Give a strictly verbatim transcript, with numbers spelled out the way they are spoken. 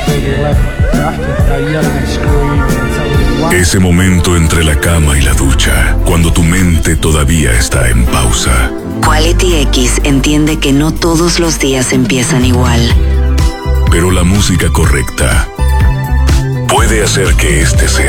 Ese momento entre la cama y la ducha, cuando tu mente todavía está en pausa. Quality X entiende que no todos los días empiezan igual. Pero la música correcta puede hacer que este sea